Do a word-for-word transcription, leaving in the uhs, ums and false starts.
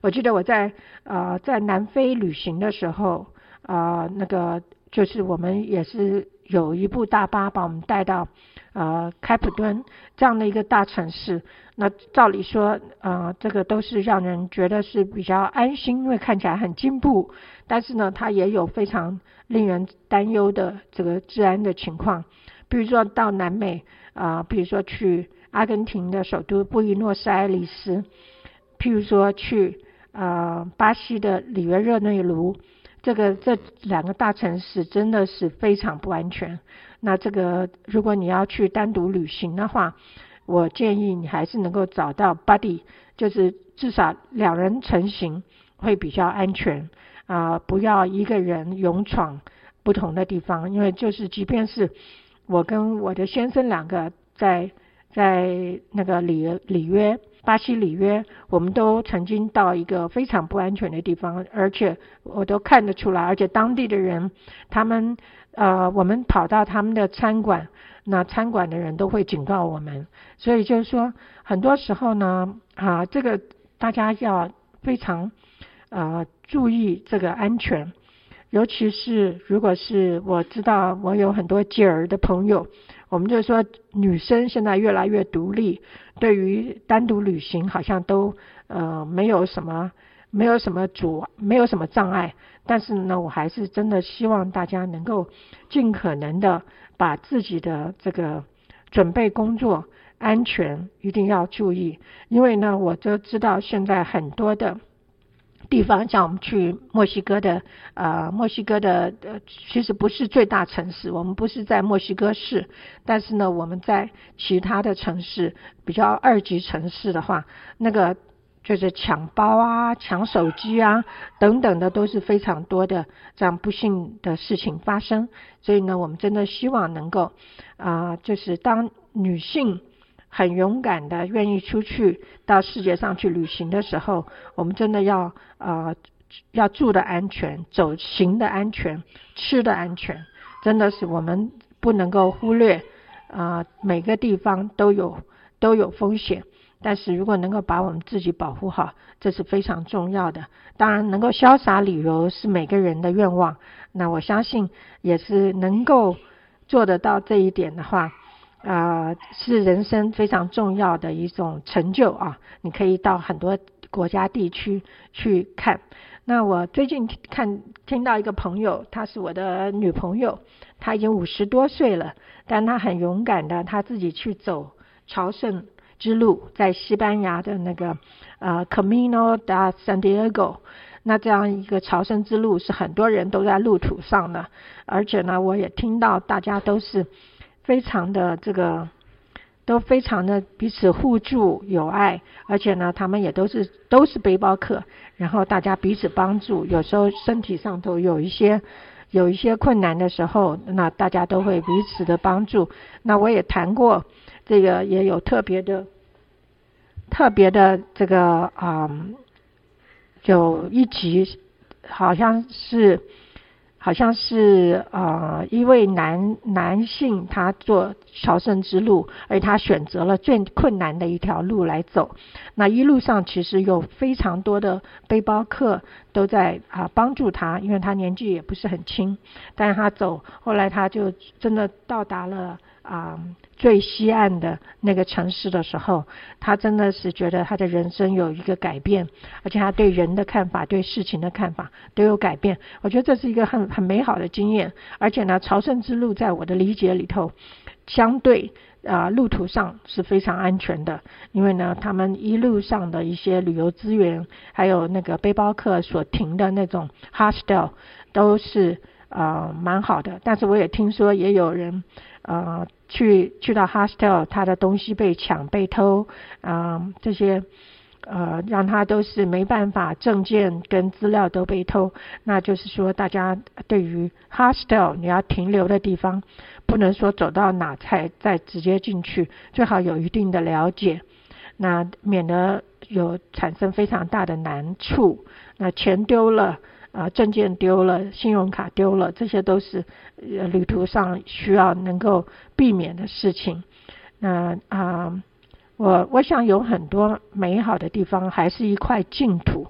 我记得我在呃在南非旅行的时候，呃那个就是我们也是有一部大巴把我们带到呃开普敦这样的一个大城市。那照理说呃这个都是让人觉得是比较安心，因为看起来很进步，但是呢它也有非常令人担忧的这个治安的情况。比如说到南美啊、呃，比如说去阿根廷的首都布宜诺斯艾利斯，譬如说去呃巴西的里约热内卢，这个这两个大城市真的是非常不安全。那这个如果你要去单独旅行的话，我建议你还是能够找到 buddy， 就是至少两人成行会比较安全啊、呃，不要一个人勇闯不同的地方。因为就是即便是我跟我的先生两个在在那个里里约巴西里约，我们都曾经到一个非常不安全的地方，而且我都看得出来，而且当地的人他们呃我们跑到他们的餐馆，那餐馆的人都会警告我们。所以就是说很多时候呢啊这个大家要非常呃注意这个安全。尤其是如果是我知道我有很多姐儿的朋友，我们就说女生现在越来越独立，对于单独旅行好像都呃没有什么没有什么阻没有什么障碍。但是呢我还是真的希望大家能够尽可能的把自己的这个准备工作安全一定要注意。因为呢我就知道现在很多的地方，像我们去墨西哥的呃墨西哥的呃其实不是最大城市，我们不是在墨西哥市，但是呢我们在其他的城市比较二级城市的话，那个就是抢包啊抢手机啊等等的都是非常多的这样不幸的事情发生。所以呢我们真的希望能够啊、呃、就是当女性很勇敢的愿意出去到世界上去旅行的时候，我们真的要呃要住的安全，走行的安全，吃的安全，真的是我们不能够忽略啊、呃、每个地方都有都有风险，但是如果能够把我们自己保护好，这是非常重要的。当然能够潇洒旅游是每个人的愿望，那我相信也是能够做得到这一点的话呃，是人生非常重要的一种成就啊！你可以到很多国家地区去看。那我最近看听到一个朋友，她是我的女朋友，她已经五十多岁了，但她很勇敢的，她自己去走朝圣之路，在西班牙的那个呃 Camino de Santiago。那这样一个朝圣之路是很多人都在路途上的，而且呢，我也听到大家都是非常的这个都非常的彼此互助友爱，而且呢他们也都是都是背包客，然后大家彼此帮助，有时候身体上头有一些有一些困难的时候，那大家都会彼此的帮助。那我也谈过这个，也有特别的特别的这个嗯有一集好像是好像是呃一位男男性，他做朝圣之路，而他选择了最困难的一条路来走。那一路上其实有非常多的背包客都在啊、呃、帮助他，因为他年纪也不是很轻，但是他走，后来他就真的到达了啊、呃、最西岸的那个城市的时候，他真的是觉得他的人生有一个改变，而且他对人的看法对事情的看法都有改变。我觉得这是一个很很美好的经验。而且呢朝圣之路在我的理解里头相对啊、呃、路途上是非常安全的，因为呢他们一路上的一些旅游资源还有那个背包客所停的那种 hostel 都是呃蛮好的。但是我也听说也有人呃去去到 hostel 他的东西被抢被偷啊、呃、这些呃，让他都是没办法，证件跟资料都被偷。那就是说大家对于 hostel 你要停留的地方，不能说走到哪才再直接进去，最好有一定的了解，那免得有产生非常大的难处。那钱丢了呃，证件丢了，信用卡丢了，这些都是呃旅途上需要能够避免的事情。那啊、呃我我想有很多美好的地方，还是一块净土。